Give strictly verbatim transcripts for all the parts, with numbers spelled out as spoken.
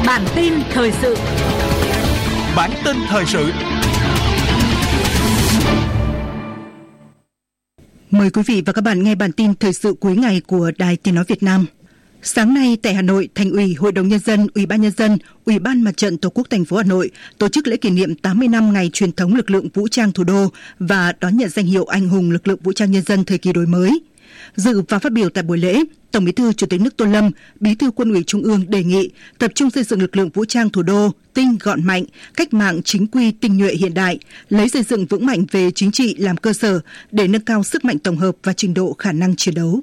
Bản tin thời sự. Bản tin thời sự. Mời quý vị và các bạn nghe bản tin thời sự cuối ngày của Đài Tiếng nói Việt Nam. Sáng nay tại Hà Nội, Thành ủy, Hội đồng Nhân dân, Ủy ban Nhân dân, Ủy ban Mặt trận Tổ quốc thành phố Hà Nội tổ chức lễ kỷ niệm tám mươi năm ngày truyền thống lực lượng vũ trang thủ đô và đón nhận danh hiệu Anh hùng lực lượng vũ trang nhân dân thời kỳ đổi mới. Dự và phát biểu tại buổi lễ, Tổng Bí thư Chủ tịch nước Tô Lâm, Bí thư Quân ủy Trung ương đề nghị tập trung xây dựng lực lượng vũ trang thủ đô tinh gọn mạnh, cách mạng chính quy tinh nhuệ hiện đại, lấy xây dựng vững mạnh về chính trị làm cơ sở để nâng cao sức mạnh tổng hợp và trình độ khả năng chiến đấu.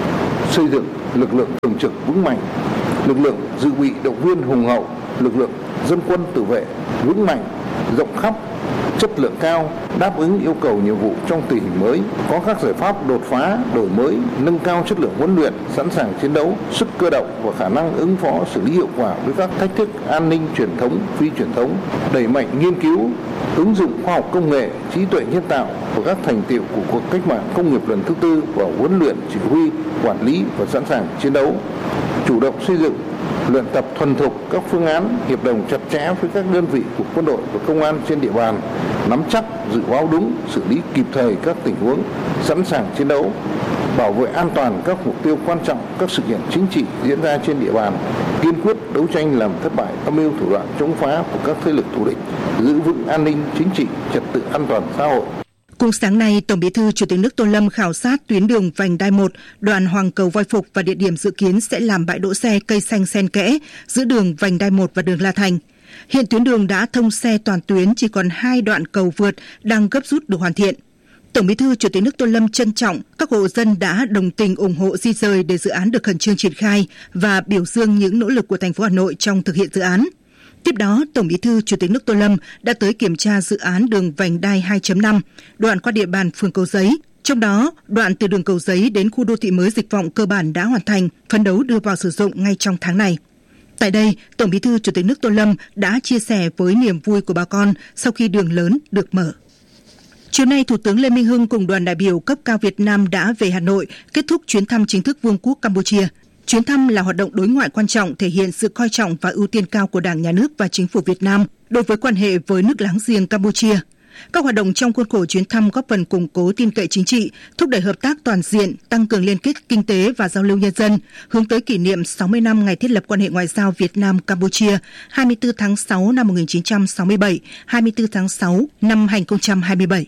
Xây dựng lực lượng thường trực vững mạnh, lực lượng dự bị động viên hùng hậu, lực lượng dân quân tự vệ vững mạnh, rộng khắp, chất lượng cao, đáp ứng yêu cầu nhiệm vụ trong tình hình mới, có các giải pháp đột phá, đổi mới, nâng cao chất lượng huấn luyện, sẵn sàng chiến đấu, sức cơ động và khả năng ứng phó xử lý hiệu quả với các thách thức an ninh truyền thống, phi truyền thống, đẩy mạnh nghiên cứu, ứng dụng khoa học công nghệ, trí tuệ nhân tạo và các thành tựu của cuộc cách mạng công nghiệp lần thứ tư vào huấn luyện, chỉ huy, quản lý và sẵn sàng chiến đấu, chủ động xây dựng, luyện tập thuần thục các phương án, hiệp đồng chặt chẽ với các đơn vị của quân đội và công an trên địa bàn, nắm chắc, dự báo đúng, xử lý kịp thời các tình huống, sẵn sàng chiến đấu, bảo vệ an toàn các mục tiêu quan trọng, các sự kiện chính trị diễn ra trên địa bàn, kiên quyết đấu tranh làm thất bại âm mưu thủ đoạn chống phá của các thế lực thù địch, giữ vững an ninh chính trị, trật tự an toàn xã hội. Cùng sáng nay, Tổng Bí thư Chủ tịch nước Tô Lâm khảo sát tuyến đường vành đai một, đoạn Hoàng Cầu Voi Phục và địa điểm dự kiến sẽ làm bãi đỗ xe cây xanh xen kẽ giữa đường vành đai một và đường La Thành. Hiện tuyến đường đã thông xe toàn tuyến, chỉ còn hai đoạn cầu vượt đang gấp rút được hoàn thiện. Tổng Bí thư Chủ tịch nước Tô Lâm trân trọng các hộ dân đã đồng tình ủng hộ di dời để dự án được khẩn trương triển khai và biểu dương những nỗ lực của thành phố Hà Nội trong thực hiện dự án. Tiếp đó, Tổng Bí thư Chủ tịch nước Tô Lâm đã tới kiểm tra dự án đường vành đai hai chấm năm, đoạn qua địa bàn phường Cầu Giấy. Trong đó, đoạn từ đường Cầu Giấy đến khu đô thị mới Dịch Vọng cơ bản đã hoàn thành, phấn đấu đưa vào sử dụng ngay trong tháng này. Tại đây, Tổng Bí thư Chủ tịch nước Tô Lâm đã chia sẻ với niềm vui của bà con sau khi đường lớn được mở. Chiều nay, Thủ tướng Lê Minh Hưng cùng đoàn đại biểu cấp cao Việt Nam đã về Hà Nội kết thúc chuyến thăm chính thức Vương quốc Campuchia. Chuyến thăm là hoạt động đối ngoại quan trọng thể hiện sự coi trọng và ưu tiên cao của Đảng, Nhà nước và Chính phủ Việt Nam đối với quan hệ với nước láng giềng Campuchia. Các hoạt động trong khuôn khổ chuyến thăm góp phần củng cố tin cậy chính trị, thúc đẩy hợp tác toàn diện, tăng cường liên kết kinh tế và giao lưu nhân dân, hướng tới kỷ niệm sáu mươi năm ngày thiết lập quan hệ ngoại giao Việt Nam-Campuchia hai mươi tư tháng sáu năm một nghìn chín trăm sáu mươi bảy, hai mươi tư tháng sáu năm hai nghìn không trăm hai mươi bảy.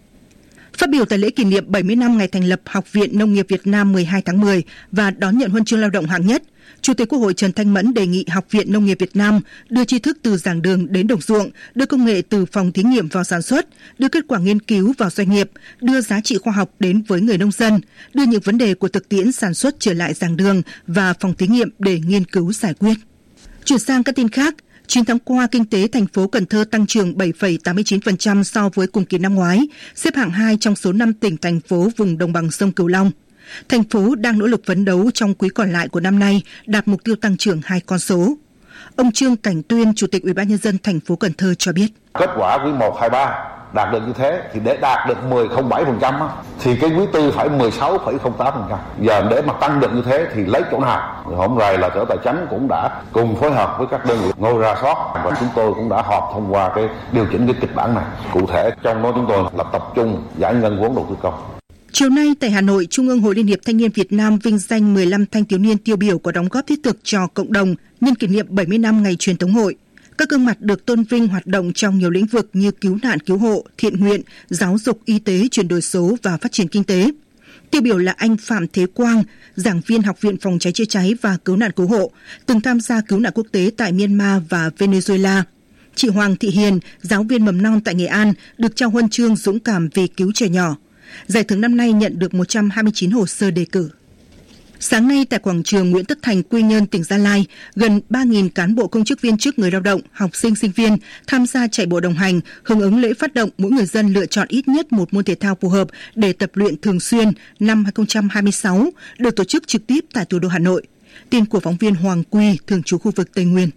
Phát biểu tại lễ kỷ niệm bảy mươi năm ngày thành lập Học viện Nông nghiệp Việt Nam mười hai tháng mười và đón nhận huân chương lao động hạng nhất, Chủ tịch Quốc hội Trần Thanh Mẫn đề nghị Học viện Nông nghiệp Việt Nam đưa tri thức từ giảng đường đến đồng ruộng, đưa công nghệ từ phòng thí nghiệm vào sản xuất, đưa kết quả nghiên cứu vào doanh nghiệp, đưa giá trị khoa học đến với người nông dân, đưa những vấn đề của thực tiễn sản xuất trở lại giảng đường và phòng thí nghiệm để nghiên cứu giải quyết. Chuyển sang các tin khác. chín tháng qua, kinh tế thành phố Cần Thơ tăng trưởng bảy phẩy tám mươi chín phần trăm so với cùng kỳ năm ngoái, xếp hạng hai trong số năm tỉnh thành phố vùng đồng bằng sông Cửu Long. Thành phố đang nỗ lực phấn đấu trong quý còn lại của năm nay đạt mục tiêu tăng trưởng hai con số. Ông Trương Cảnh Tuyên, Chủ tịch Ủy ban Nhân dân thành phố Cần Thơ cho biết. Kết quả quý một, hai, ba đạt được như thế thì để đạt được mười phẩy không bảy phần trăm thì cái quý tư phải mười sáu phẩy không tám phần trăm. Giờ để mà tăng được như thế thì lấy chỗ nào? Hôm nay là Sở Tài chính cũng đã cùng phối hợp với các đơn vị ngồi rà soát và chúng tôi cũng đã họp thông qua cái điều chỉnh cái kịch bản này. Cụ thể trong đó chúng tôi là tập trung giải ngân vốn đầu tư công. Chiều nay tại Hà Nội, Trung ương Hội Liên hiệp Thanh niên Việt Nam vinh danh mười lăm thanh thiếu niên tiêu biểu có đóng góp thiết thực cho cộng đồng nhân kỷ niệm bảy mươi năm ngày truyền thống hội. Các gương mặt được tôn vinh hoạt động trong nhiều lĩnh vực như cứu nạn cứu hộ, thiện nguyện, giáo dục, y tế, chuyển đổi số và phát triển kinh tế. Tiêu biểu là anh Phạm Thế Quang, giảng viên Học viện Phòng cháy chữa cháy và Cứu nạn cứu hộ, từng tham gia cứu nạn quốc tế tại Myanmar và Venezuela. Chị Hoàng Thị Hiền, giáo viên mầm non tại Nghệ An, được trao huân chương dũng cảm vì cứu trẻ nhỏ. Giải thưởng năm nay nhận được một trăm hai mươi chín hồ sơ đề cử. Sáng nay tại quảng trường Nguyễn Tất Thành, Quy Nhơn, tỉnh Gia Lai, gần ba nghìn cán bộ công chức viên chức, người lao động, học sinh, sinh viên tham gia chạy bộ đồng hành, hưởng ứng lễ phát động mỗi người dân lựa chọn ít nhất một môn thể thao phù hợp để tập luyện thường xuyên năm hai không hai sáu, được tổ chức trực tiếp tại thủ đô Hà Nội. Tin của phóng viên Hoàng Quy, thường trú khu vực Tây Nguyên.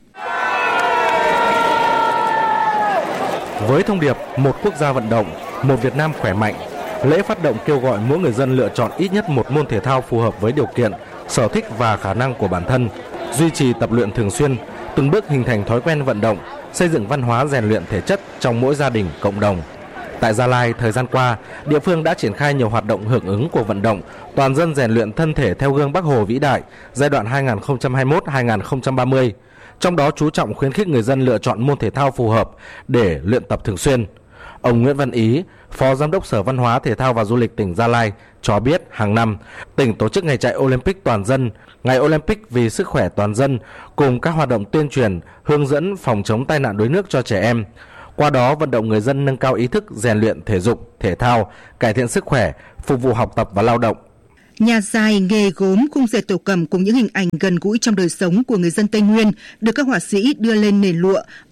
Với thông điệp một quốc gia vận động, một Việt Nam khỏe mạnh, lễ phát động kêu gọi mỗi người dân lựa chọn ít nhất một môn thể thao phù hợp với điều kiện, sở thích và khả năng của bản thân. duy trì tập luyện thường xuyên, từng bước hình thành thói quen vận động, xây dựng văn hóa rèn luyện thể chất trong mỗi gia đình, cộng đồng. Tại Gia Lai, thời gian qua, địa phương đã triển khai nhiều hoạt động hưởng ứng cuộc vận động toàn dân rèn luyện thân thể theo gương Bác Hồ vĩ đại giai đoạn hai nghìn không trăm hai mươi mốt đến hai nghìn không trăm ba mươi. Trong đó chú trọng khuyến khích người dân lựa chọn môn thể thao phù hợp để luyện tập thường xuyên. Ông Nguyễn Văn Ý, Phó Giám đốc Sở Văn hóa, Thể thao và Du lịch tỉnh Gia Lai cho biết hàng năm, tỉnh tổ chức ngày chạy Olympic toàn dân, ngày Olympic vì sức khỏe toàn dân cùng các hoạt động tuyên truyền, hướng dẫn phòng chống tai nạn đuối nước cho trẻ em. Qua đó vận động người dân nâng cao ý thức rèn luyện thể dục, thể thao, cải thiện sức khỏe, phục vụ học tập và lao động. Nhà dài, nghề gốm, khung dệt thổ cẩm cùng những hình ảnh gần gũi trong đời sống của người dân Tây Nguyên được các họa sĩ đưa lên nền lụa